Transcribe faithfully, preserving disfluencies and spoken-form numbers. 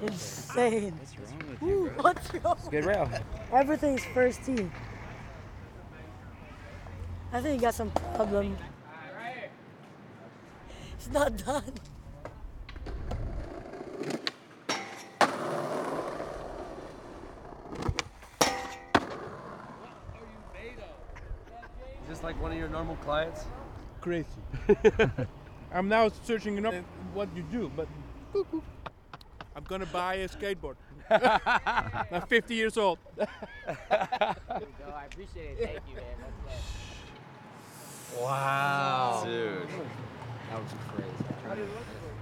Insane. What's wrong with you, bro? What's wrong? It's a good rail. Everything's first tee. I think he got some problem. It's not done. Is this like one of your normal clients? Crazy. I'm now searching enough what you do, but boop, boop. I'm gonna buy a skateboard. I'm fifty years old. There you go. I appreciate it. Thank you, man. That's love. Wow. Dude. That was crazy.